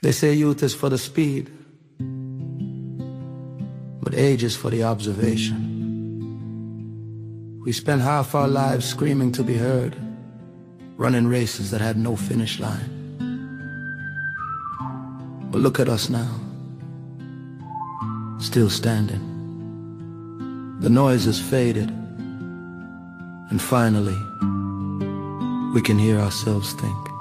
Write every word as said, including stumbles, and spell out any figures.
They say youth is for the speed, but age is for the observation. We spent half our lives screaming to be heard, running races that had no finish line. But look at us now, still standing. The noise has faded, and finally, we can hear ourselves think.